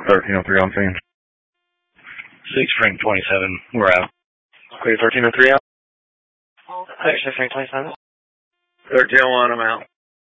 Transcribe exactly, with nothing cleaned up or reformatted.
thirteen oh three on scene. six Frank twenty-seven, we're out. Clear thirteen oh three out. six Frank twenty-seven. thirteen oh one, I'm out.